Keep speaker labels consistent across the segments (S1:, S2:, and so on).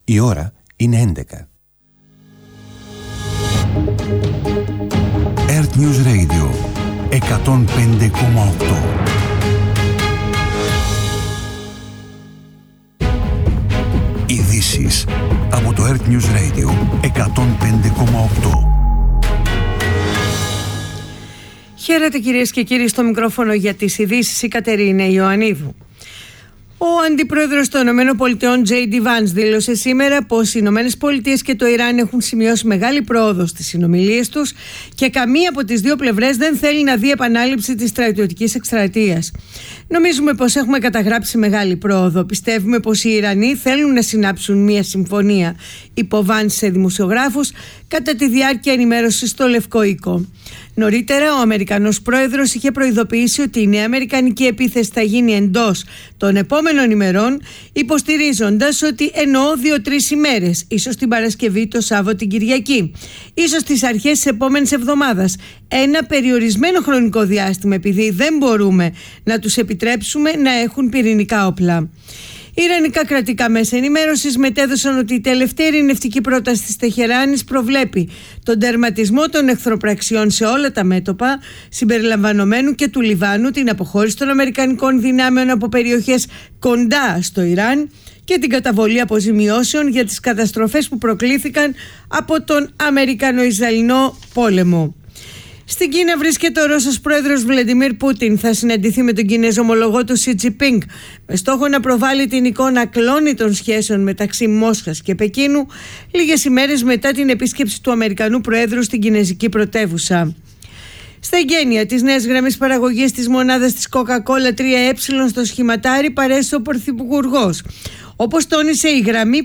S1: Η ώρα είναι 11. Earth News Radio 105,8. Ειδήσεις από το Earth News Radio 105,8.
S2: Χαίρετε κυρίες και κύριοι, στο μικρόφωνο για τις ειδήσεις η Κατερίνα Ιωαννίδου. Ο αντιπρόεδρος των ΗΠΑ J.D. Vance δήλωσε σήμερα πως οι ΗΠΑ και το Ιράν έχουν σημειώσει μεγάλη πρόοδο στις συνομιλίες τους και καμία από τις δύο πλευρές δεν θέλει να δει επανάληψη της στρατιωτικής εκστρατείας. Νομίζουμε πως έχουμε καταγράψει μεγάλη πρόοδο. Πιστεύουμε πως οι Ιρανοί θέλουν να συνάψουν μια συμφωνία, είπε ο Vance σε δημοσιογράφους κατά τη διάρκεια ενημέρωσης στο Λευκό Οίκο. Νωρίτερα, ο Αμερικανός πρόεδρος είχε προειδοποιήσει ότι η νέα αμερικανική επίθεση θα γίνει εντός των επόμενων ημερών, υποστηρίζοντας ότι εννοώ 2-3 ημέρες, ίσως την Παρασκευή, το Σάββατο, την Κυριακή, ίσως τις αρχές της επόμενης εβδομάδας. Ένα περιορισμένο χρονικό διάστημα, επειδή δεν μπορούμε να τους επιτρέψουμε να έχουν πυρηνικά όπλα. Οι ιρανικά κρατικά μέσα ενημέρωσης μετέδωσαν ότι η τελευταία ειρηνευτική πρόταση της Τεχεράνης προβλέπει τον τερματισμό των εχθροπραξιών σε όλα τα μέτωπα, συμπεριλαμβανομένου και του Λιβάνου, την αποχώρηση των αμερικανικών δυνάμεων από περιοχές κοντά στο Ιράν και την καταβολή αποζημιώσεων για τις καταστροφές που προκλήθηκαν από τον Αμερικανο-Ισραηλινό πόλεμο. Στην Κίνα βρίσκεται ο Ρώσος πρόεδρος Βλαντιμίρ Πούτιν. Θα συναντηθεί με τον Κινέζο ομολογό του Σι Τζινπίνγκ με στόχο να προβάλλει την εικόνα ακλόνητων σχέσεων μεταξύ Μόσχας και Πεκίνου, λίγες ημέρες μετά την επίσκεψη του Αμερικανού Προέδρου στην Κινέζικη πρωτεύουσα. Στα εγγένεια της νέας γραμμής παραγωγής της μονάδας της Coca-Cola 3E στο σχηματάρι παρέστησε ο Πρωθυπουργός. Όπως τόνισε, η γραμμή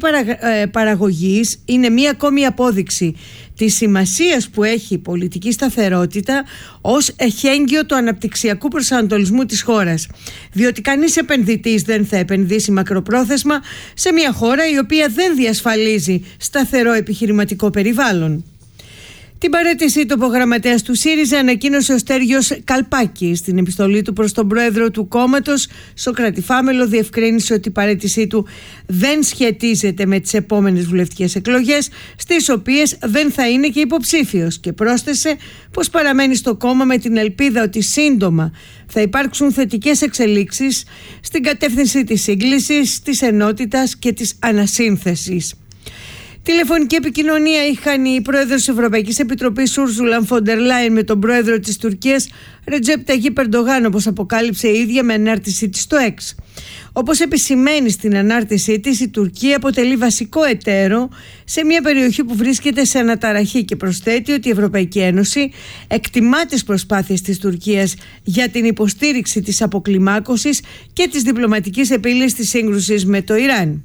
S2: παραγωγής είναι μία ακόμη απόδειξη της σημασίας που έχει η πολιτική σταθερότητα ως εχέγγυο του αναπτυξιακού προσανατολισμού της χώρας. Διότι κανείς επενδυτής δεν θα επενδύσει μακροπρόθεσμα σε μια χώρα η οποία δεν διασφαλίζει σταθερό επιχειρηματικό περιβάλλον. Την παραίτησή του υπογραμματέας του ΣΥΡΙΖΑ ανακοίνωσε ο Στέργιος Καλπάκης. Στην επιστολή του προς τον πρόεδρο του κόμματος, Σωκράτη Φάμελο, διευκρίνησε ότι η παραίτησή του δεν σχετίζεται με τις επόμενες βουλευτικές εκλογές, στις οποίες δεν θα είναι και υποψήφιος, και πρόσθεσε πως παραμένει στο κόμμα με την ελπίδα ότι σύντομα θα υπάρξουν θετικές εξελίξεις στην κατεύθυνση της σύγκλησης, της ενότητας και της ανασύνθεσης. Τηλεφωνική επικοινωνία είχαν η πρόεδρος της Ευρωπαϊκής Επιτροπής Ούρσουλα φον ντερ Λάιεν με τον πρόεδρο της Τουρκίας Ρετζέπ Ταγίπ Ερντογάν, όπως αποκάλυψε η ίδια με ανάρτησή της στο X. Όπως επισημαίνει στην ανάρτησή της, η Τουρκία αποτελεί βασικό εταίρο σε μια περιοχή που βρίσκεται σε αναταραχή και προσθέτει ότι η Ευρωπαϊκή Ένωση εκτιμά τις προσπάθειες της Τουρκίας για την υποστήριξη της αποκλιμάκωσης και της διπλωματικής επίλυσης της σύγκρουσης με το Ιράν.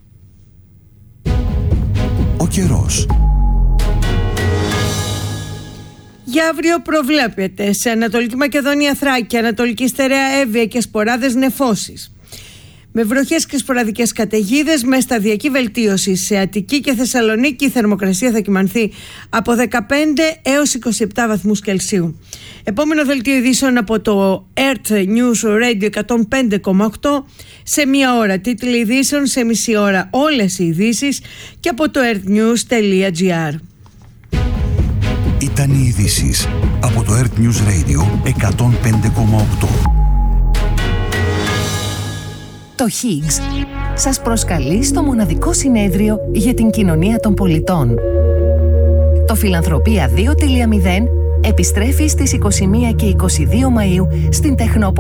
S1: Ο καιρός.
S2: Για αύριο προβλέπεται σε Ανατολική Μακεδονία, Θράκη, Ανατολική Στερεά, Εύβοια και Σποράδες νεφώσεις. Με βροχές και σποραδικές καταιγίδες, με σταδιακή βελτίωση. Σε Αττική και Θεσσαλονίκη η θερμοκρασία θα κυμανθεί από 15 έως 27 βαθμούς Κελσίου. Επόμενο δελτίο ειδήσεων από το Earth News Radio 105,8 σε μία ώρα. Τίτλοι ειδήσεων, σε μισή ώρα όλες οι ειδήσεις και από το earthnews.gr.
S1: Ήταν οι ειδήσεις από το Earth News Radio 105,8.
S3: Το Higgs σας προσκαλεί στο μοναδικό συνέδριο για την κοινωνία των πολιτών. Το Φιλανθρωπία 2.0 επιστρέφει στις 21 και 22 Μαΐου στην Τεχνόπολη